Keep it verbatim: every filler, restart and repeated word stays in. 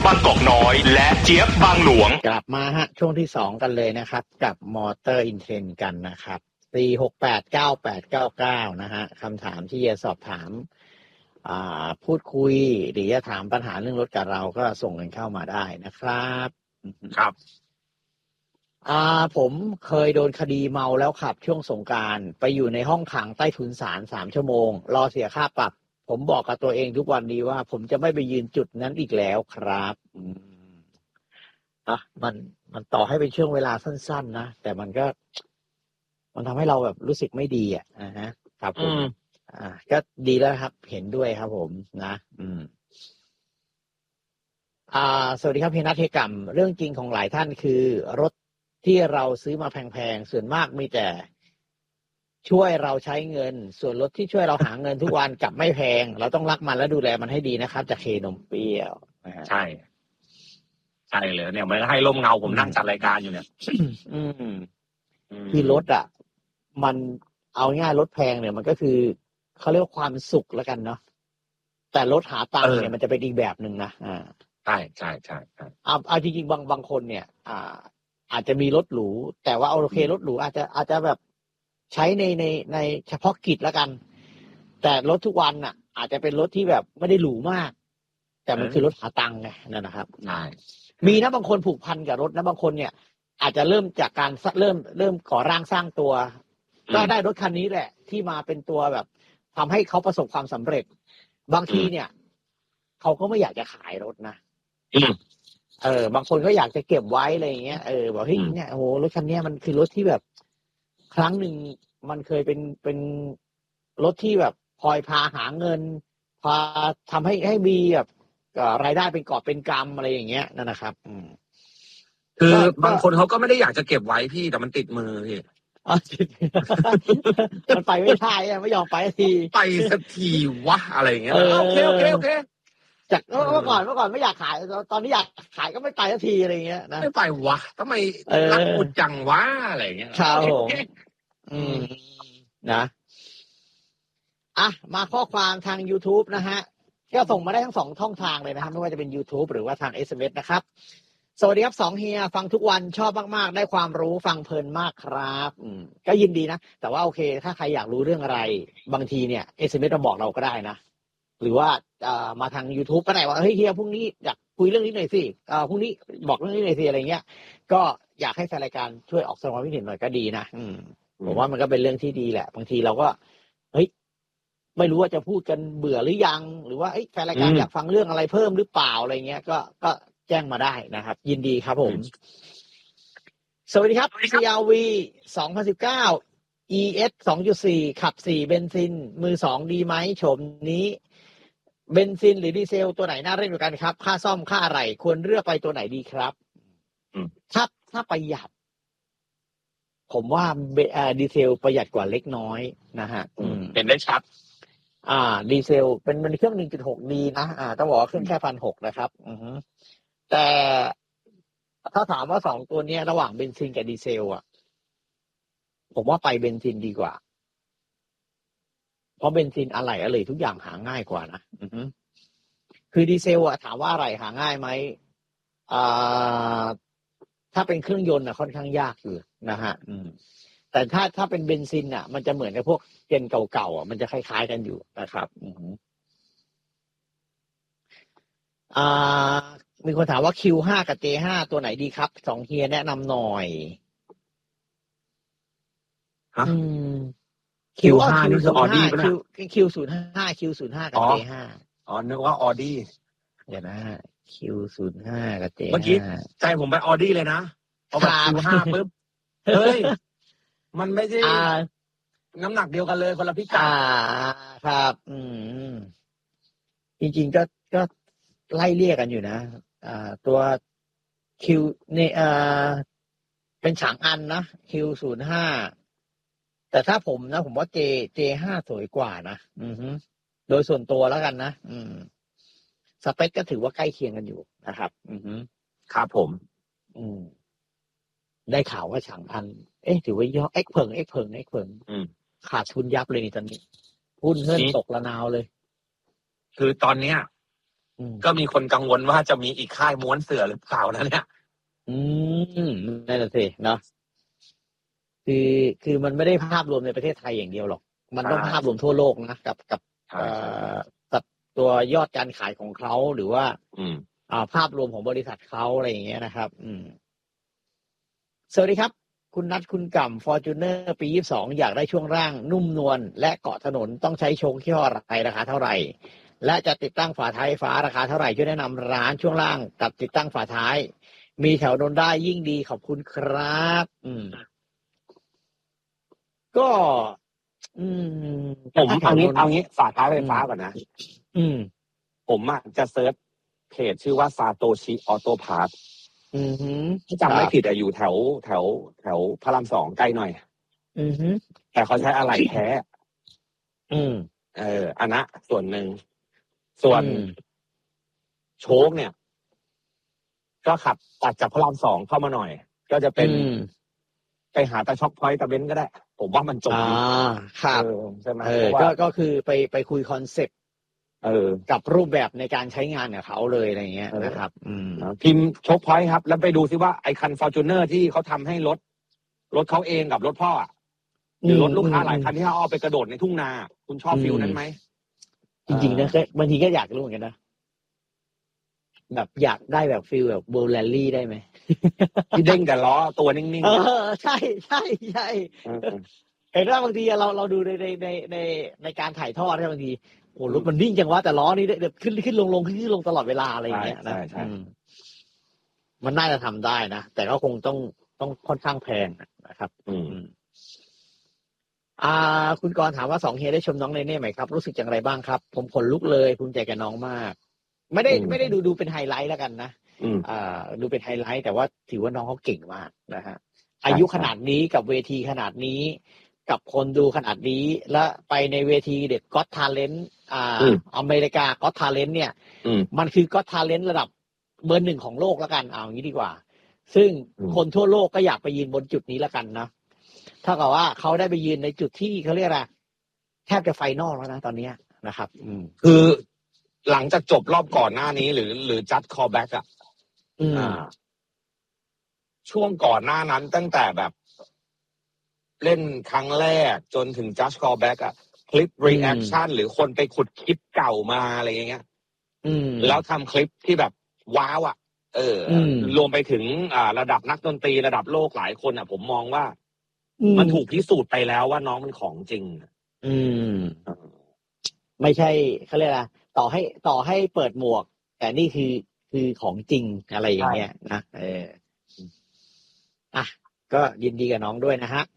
บางกอกน้อยและเจี๊ยบบางหลวงกลับมาฮะช่วงที่สองกันเลยนะครับกับมอเตอร์อินเทรนด์กันนะครับสี่ หก แปด เก้า แปด เก้า เก้านะฮะคำถามที่จะสอบถามอ่าพูดคุยหรือจะถามปัญหาเรื่องรถกับเราก็ส่งกันเข้ามาได้นะครับครับอ่าผมเคยโดนคดีเมาแล้วขับช่วงสงกรานต์ไปอยู่ในห้องขังใต้ถุนศาลสามชั่วโมงรอเสียค่าปรับผมบอกกับตัวเองทุกวันนี้ว่าผมจะไม่ไปยืนจุดนั้นอีกแล้วครับอืมอ่ะมันมันต่อให้เป็นช่วงเวลาสั้นๆนะแต่มันก็มันทำให้เราแบบรู้สึกไม่ดีอ่ะนะฮะครับผมอ่าก็ดีแล้วครับเห็นด้วยครับผมนะอืมอ่าสวัสดีครับพี่นัทเทกัมเรื่องจริงของหลายท่านคือรถที่เราซื้อมาแพงๆส่วนมากมีแต่ช่วยเราใช้เงินส่วนรถที่ช่วยเราหาเงินทุกวันกลับไม่แพงเราต้องรักมันและดูแลมันให้ดีนะครับจากเคนมเปรี้ยวใช่ใช่เลยเนี่ยมันให้ร่มเงาผมนั่งจัดรายการอยู่เนี่ยอืมคือรถอ่ะมันเอาง่ายรถแพงเนี่ยมันก็คือเขาเรียกว่าความสุขแล้วกันเนาะแต่รถหาตังค์เนี่ยมันจะเป็นอีกแบบหนึ่งนะอ่าใช่ใช่ใช่ใช่เอาเอาจริงๆบางบางคนเนี่ย อ่า อาจจะมีรถหรูแต่ว่าโอเครถหรูอาจจะอาจจะแบบใช้ในในในเฉพาะกิจแล้วกันแต่รถทุกวันน่ะ อาจจะเป็นรถที่แบบไม่ได้หรูมากแต่มันคือรถหาตังค์ไงนั่นนะครับใช่มีนะบางคนผูกพันกับรถนะบางคนเนี่ยอาจจะเริ่มจากการเริ่มเริ่มก่อร่างสร้างตัวก็ได้รถคันนี้แหละที่มาเป็นตัวแบบทำให้เขาประสบความสำเร็จบางทีเนี่ยเขาก็ไม่อยากจะขายรถนะเออบางคนก็อยากจะเก็บไว้อะไรอย่างเงี้ยเออบอกเฮ้ยเนี่ยโอ้โหรถคันนี้มันคือรถที่แบบครั้งหนึ่งมันเคยเป็นเป็นรถที่แบบคอยพาหาเงินพาทำให้ให้มีแบบรายได้เป็นกอบเป็นกำอะไรอย่างเงี้ยนั่นนะครับอืมคือบางคนเขาก็ไม่ได้อยากจะเก็บไว้พี่แต่มันติดมือพี่มันไปไม่ได้อะไม่ยอมไปทีไปสักทีวะอะไรอย่างเงี้ยโอเคโอเคโอเคจากเมื่อก่อนเมื่อก่อนไม่อยากขายตอนนี้อยากขายก็ไม่ไปสักทีอะไรเงี้ยนะไม่ไปวะทำไมรักกูจังวะอะไรเงี้ยครับผมอืมนะอ่ะมาข้อความทาง YouTube นะฮะก็ส่งมาได้ทั้งสองช่องทางเลยนะครับไม่ว่าจะเป็น YouTube หรือว่าทาง เอส เอ็ม เอส นะครับสวัสดีครับสองเฮียฟังทุกวันชอบมากๆได้ความรู้ฟังเพลินมากครับอืมก็ยินดีนะแต่ว่าโอเคถ้าใครอยากรู้เรื่องอะไรบางทีเนี่ย เอส เอ็ม เอส มาบอกเราก็ได้นะหรือว่าเอ่อมาทาง YouTube ก็ได้ว่าเฮ้ยเฮียพรุ่งนี้อยากคุยเรื่องนี้หน่อยสิเอ่อพรุ่งนี้บอกเรื่องนี้หน่อยสิอะไรเงี้ยก็อยากให้แฟนรายการช่วยออกแสดงความคิดเห็นหน่อยก็ดีนะอืมผมว่ามันก็เป็นเรื่องที่ดีแหละบางทีเราก็เฮ้ยไม่รู้ว่าจะพูดกันเบื่อหรือยังหรือว่าแฟนรายการอยากฟังเรื่องอะไรเพิ่มหรือเปล่าอะไรเงี้ยก็ก็แจ้งมาได้นะครับยินดีครับผมสวัสดีครับ ซี อาร์ วี สองพันสิบเก้า อี เอส สองจุดสี่ ขับสี่เบนซินมือสองดีไหมโฉมนี้เบนซินหรือดีเซลตัวไหนน่าเล่นกว่ากันครับค่าซ่อมค่าอะไรควรเลือกไปตัวไหนดีครับถ้าถ้าประหยัดผมว่าดีเซลประหยัดกว่าเล็กน้อยนะฮะเห็นได้ชัดอ่าดีเซลเป็นมันเครื่อง หนึ่งจุดหก ดีนะอ่าต้องบอกว่าเครื่องแค่ หนึ่งพันหกร้อย นะครับอือฮึแต่ถ้าถามว่าสองตัวนี้ระหว่างเบนซินกับดีเซลอ่ะผมว่าไปเบนซินดีกว่าเพราะเบนซินอะไหล่อะไรทุกอย่างหาง่ายกว่านะอือฮึคือดีเซลอ่ะถามว่าอะไรหาง่ายไหมอ่าถ้าเป็นเครื่องยนต์อ่ะค่อนข้างยากอยู่นะฮะอืมแต่ถ้าถ้าเป็นเบนซินอ่ะมันจะเหมือนกับพวกเจนเก่าๆอ่ะมันจะคล้ายๆกันอยู่นะครับอือฮึอ่ามีคนถามว่า คิว ห้า กับ เจ ห้า ตัวไหนดีครับสองเฮียแนะนำหน่อยอืมคิว ห้า นี่คือออดี้ป่ะคิว ศูนย์ ห้า คิว ศูนย์ ห้า กับ เจ ห้าอ๋อนึกว่าออดี้เดี๋ยวนะ คิว ศูนย์ ห้า กับ เจ ห้าเมื่อกี้ใจผมไปออดี้เลยนะพอแบบ คิว ห้า ปุ๊บเฮ้ยมันไม่ใช่น้ำหนักเดียวกันเลยคนละพิกัดครับอืมจริงๆก็ก็ไล่เรียกกันอยู่นะอ่าตัวคิวเนี่ยอ่าเป็นฉางอันนะ คิว ศูนย์ ห้า แต่ถ้าผมนะผมว่าเจเจห้าสวยกว่านะอือฮึโดยส่วนตัวแล้วกันนะอืมสเปคก็ถือว่าใกล้เคียงกันอยู่นะครับอือฮึครับผมอืมได้ข่าวว่าฉางอันเอ๊ะถือว่าย่อเอ็กเพิงเอ็กเพิงเอ็กเพิงขาดทุนยับเลยนี่ตอนนี้หุ้นเฮิ่นตกระนาวเลยคือตอนเนี้ยก็มีคนกังวลว่าจะมีอีกค่ายม้วนเสือหรือเปล่านะเนี่ยอืมนั่นแหละสิเนาะคือคือมันไม่ได้ภาพรวมในประเทศไทยอย่างเดียวหรอกมันต้องภาพรวมทั่วโลกนะกับกับกับตัวยอดการขายของเขาหรือว่าอืมอ่าภาพรวมของบริษัทเขาอะไรอย่างเงี้ยนะครับอืมสวัสดีครับคุณนัทคุณก่ำ Fortuner ปียี่สิบสองอยากได้ช่วงร่างนุ่มนวลและเกาะถนนต้องใช้โชคยี่ห้ออะไรราคาเท่าไหร่และจะติดตั้งฝาท้ายไฟฟ้าราคาเท่าไหร่ช่วยแนะนำร้านช่วงล่างกับติดตั้งฝาท้ายมีแถวนนได้ยิ่งดีขอบคุณครับอืมก็ อืมผมเอางี้เอางี้ฝาท้ายไฟฟ้าก่อนนะอืมผมอ่ะจะเซิร์ชเพจชื่อว่าซาโตชิออโต้พาร์ทอือฮึถ้าจำไม่ผิดอะอยู่แถวแถวแถวพระรามสองใกล้หน่อยอือฮึแต่เขาใช้อะไหล่แท้อืมเอออันนะส่วนหนึ่งส่วนโชคเนี่ยก็ขับตัดจากพระรามสองเข้ามาหน่อยก็จะเป็นไปหาตาช็อคพอยต์ตาเบนก็ได้ผมว่ามันจบดีอ่าครับใช่ไหมก็ก็คือไปไปคุยคอนเซ็ปต์เออกับรูปแบบในการใช้งานกับเขาเลยอะไรเงี้ยนะครับอืมพิมพ์ช็อคพอยต์ครับแล้วไปดูซิว่าไอคันฟอร์จูเนอร์ที่เขาทำให้รถรถเขาเองกับรถพ่อหรือรถลูกค้าหลายคันที่เขาเอาไปกระโดดในทุ่งนาคุณชอบฟิลนั้นไหมจริงๆนะบางทีก็อยากรู้เหมือนกันนะแบบอยากได้แบบฟิลแบบโบว์แลนลี่ได้ไหมที่เด้งแต่ล้อตัวนิ่งๆเออใช่ใช่ใช่เห็นว่าบางทีเราเราดูในในในในในการถ่ายทอดใช่บางทีโอ้รถมันนิ่งจังวะแต่ล้อนี่เดี๋ยวขึ้นขึ้นลงลงขึ้นขึ้นลงตลอดเวลาอะไรอย่างเงี้ยนะมันน่าจะทำได้นะแต่ก็คงต้องต้องค่อนข้างแพงนะครับ อืมอ่าคุณกรณ์ถามว่าสองเฮียได้ชมน้องเนเน่ไหมครับรู้สึกอย่างไรบ้างครับผมขนลุกเลยภูมิใจกับน้องมากไม่ได้ไม่ได้ดูดูเป็นไฮไลท์แล้วกันนะอ่าดูเป็นไฮไลท์แต่ว่าถือว่าน้องเขาเก่งมากนะฮะอายุขนาดนี้กับเวทีขนาดนี้กับคนดูขนาดนี้และไปในเวทีเด็ดก็อตทาเลนต์อ่าอเมริกาก็อตทาเลนต์เนี่ยมันคือก็อตทาเลนต์ระดับเบอร์หนึ่งของโลกแล้วกันเอาอย่างนี้ดีกว่าซึ่งคนทั่วโลกก็อยากไปยืนบนจุดนี้แล้วกันนะถ้ากับว่าเขาได้ไปยืนในจุดที่เขาเรียกอะไรแทบจะไฟนอลแล้วนะตอนนี้นะครับอืมคือหลังจากจบรอบก่อนหน้านี้หรือหรือจัดคอแบ็กอ่ะอ่าช่วงก่อนหน้านั้นตั้งแต่แบบเล่นครั้งแรกจนถึง Just Call Back อ่ะคลิป reaction หรือคนไปขุดคลิปเก่ามาอะไรอย่างเงี้ยแล้วทำคลิปที่แบบว้าวอ่ะเออรวมไปถึงอ่าระดับนักดนตรีระดับโลกหลายคนอ่ะผมมองว่ามันถูกพิสูจน์ไปแล้วว่าน้องมันของจริงอืมไม่ใช่เขาเรียกอะไรต่อให้ต่อให้เปิดหมวกแต่นี่คือคือของจริงอะไรอย่างเงี้ยนะเอออ่ะก็ยินดีกับน้องด้วยนะฮะ